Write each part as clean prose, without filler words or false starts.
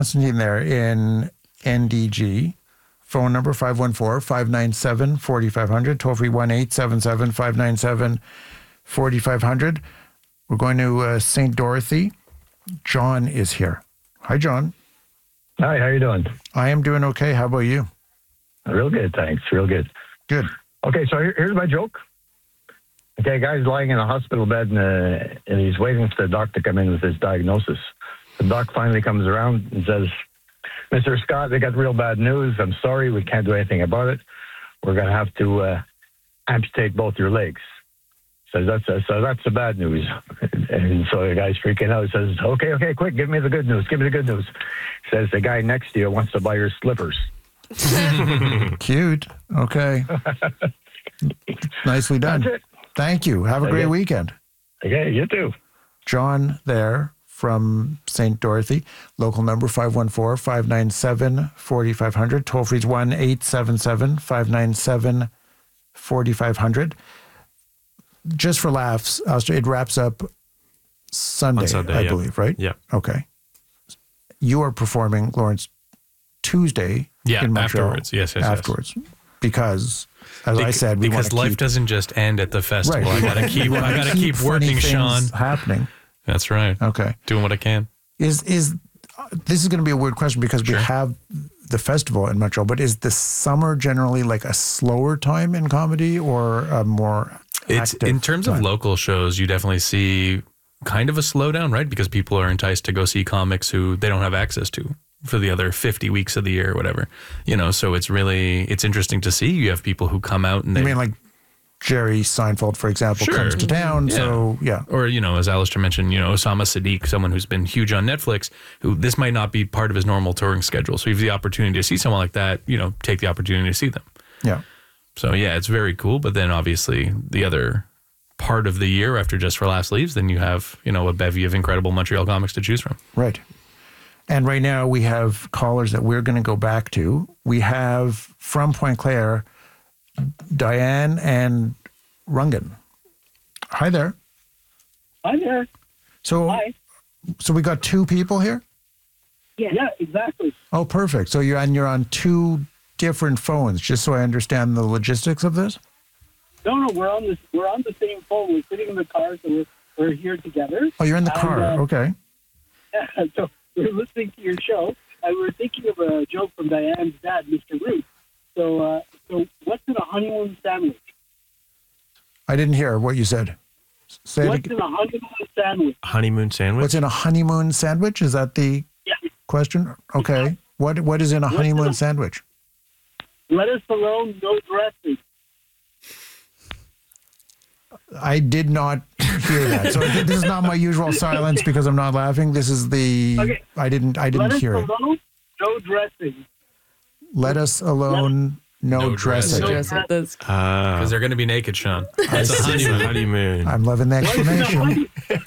Constantine there in NDG. Phone number 514-597-4500. Toll free 1-877-597-4500. We're going to St. Dorothy. John is here. Hi, John. Hi, how you doing? I am doing okay. How about you? Real good, thanks. Real good. Good. Okay, so here's my joke. Okay, a guy's lying in a hospital bed and he's waiting for the doc to come in with his diagnosis. The doc finally comes around and says, Mr. Scott, they got real bad news. I'm sorry, we can't do anything about it. We're going to have to amputate both your legs. So that's the bad news. And so the guy's freaking out. He says, okay, quick, give me the good news. Give me the good news. He says, the guy next to you wants to buy your slippers. Cute. Okay. Nicely done. That's it. Thank you. Have a great weekend. Okay, you too. John there from St. Dorothy. Local number 514-597-4500. Toll free is 1-877-597-4500. Just for laughs, it wraps up Sunday, I believe, right? Yeah. Okay. You are performing, Lawrence, Tuesday in Montreal. Afterwards. Yes. Afterwards. Because, as I said, we want to life doesn't just end at the festival. Right. I gotta keep working, Sean. Happening. That's right. Okay. Doing what I can. This is going to be a weird question because we have the festival in Montreal, but is the summer generally like a slower time in comedy or a more active in terms time? of local shows, you definitely see kind of a slowdown, right? Because people are enticed to go see comics who they don't have access to for the other 50 weeks of the year or whatever. So it's interesting to see. You have people who come out and You mean like Jerry Seinfeld, for example, comes to town. Yeah. So, yeah. Or, as Alistair mentioned, Osama Sadiq, someone who's been huge on Netflix, who this might not be part of his normal touring schedule. So you have the opportunity to see someone like that, take the opportunity to see them. Yeah. So, yeah, it's very cool. But then obviously the other part of the year after Just for Laughs leaves, then you have, a bevy of incredible Montreal comics to choose from. Right. And right now we have callers that we're going to go back to. We have from Point Claire, Diane and Rungan. Hi there. Hi there. Hi. So we got two people here? Yeah, exactly. Oh, perfect. So you're on two different phones, just so I understand the logistics of this? No, we're on the same phone. We're sitting in the car, so we're here together. Oh, you're in the car. Okay. Yeah, so we're listening to your show, and we're thinking of a joke from Diane's dad, Mr. Root. So what's in a honeymoon sandwich? I didn't hear what you said. Say what's in a honeymoon sandwich? Honeymoon sandwich? What's in a honeymoon sandwich? Is that the question? Okay. What is in a honeymoon sandwich? Lettuce alone, no dressing. I did not hear that. So this is not my usual silence because I'm not laughing. This is the I didn't hear it. Lettuce alone, no dressing. Lettuce alone, no dressing. Because they're going to be naked, Sean. That's a honeymoon. I'm loving the explanation.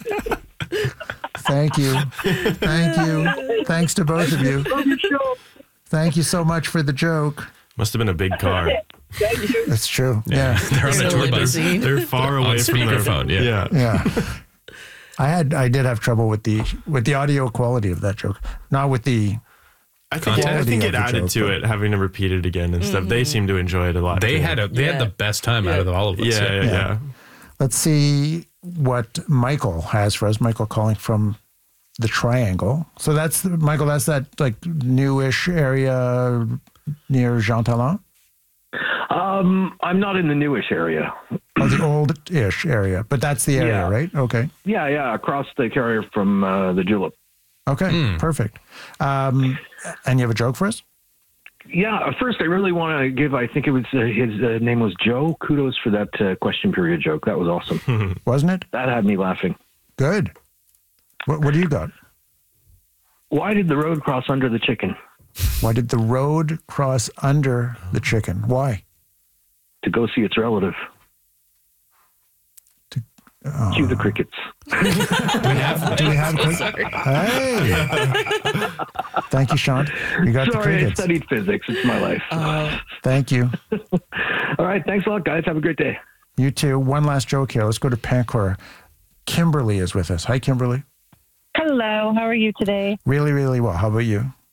Thank you. Thanks to both of you. Thank you so much for the joke. Must have been a big car. Thank you. That's true. Yeah. They're on the tour bus. They're far away from their phone. Yeah. I did have trouble with the audio quality of that joke. Not with the I think it added to it, having to repeat it again and stuff. They seem to enjoy it a lot. They had the best time out of all of us. Yeah. Let's see what Michael has for us. Michael calling from the Triangle. So that's that like newish area near Jean Talon? I'm not in the newish area. Oh, the old-ish area. But that's the area, right? Okay. Yeah, across the carrier from the Julep. Okay, perfect. And you have a joke for us? Yeah, first I really want to give, I think it was, his name was Joe. Kudos for that question period joke. That was awesome. Wasn't it? That had me laughing. Good. What do you got? Why did the road cross under the chicken? Why did the road cross under the chicken? Why? To go see its relative. Cue the crickets. Do we have Hey! Thank you, Sean. You got the crickets. I studied physics. It's my life. Thank you. All right. Thanks a lot, guys. Have a great day. You too. One last joke here. Let's go to Pancora. Kimberly is with us. Hi, Kimberly. Hello. How are you today? Really, really well. How about you?